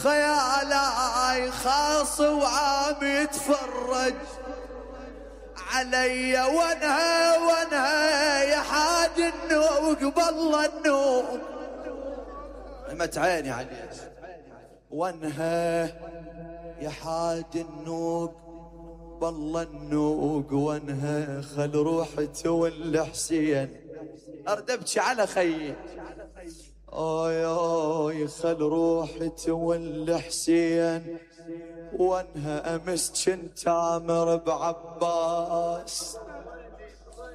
خيالاي خاص وعام يتفرج علي وانهى يا حاج النوق بالله النوق عمت عيني عليك وانهى يا حاج النوق بالله النوق وانهى خل روحي تولي حسين ارد ابكي على خيي اوي خل روحي تولي حسين وانها امس كنت امر بعباس